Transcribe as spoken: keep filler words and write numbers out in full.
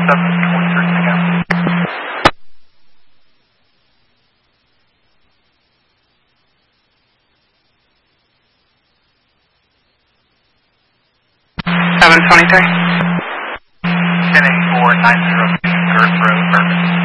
seven twenty-three, again. seven twenty-three. ten eighty-four, nine zero two, Girth Road, Bergen.